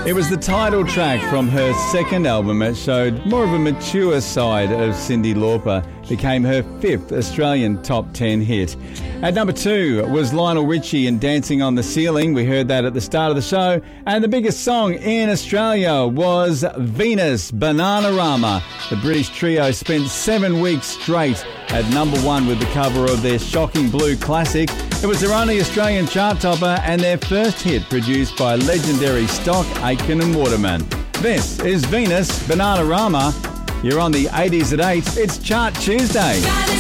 It was the title track from her second album. It showed more of a mature side of Cyndi Lauper. Became her fifth Australian top 10 hit. At number 2 was Lionel Richie and Dancing on the Ceiling. We heard that at the start of the show. And the biggest song in Australia was Venus, Bananarama. The British trio spent 7 weeks straight at number 1 with the cover of their Shocking Blue classic. It was their only Australian chart topper and their first hit produced by legendary Stock, Aitken and Waterman. This is Venus, Bananarama. You're on the 80s at 8. It's Chart Tuesday.